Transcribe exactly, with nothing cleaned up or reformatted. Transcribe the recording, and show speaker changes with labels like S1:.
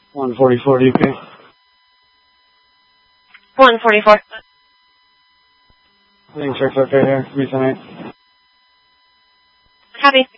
S1: one forty-four D P.
S2: one forty-four.
S1: Being checked okay here, three ten eight.
S2: Copy.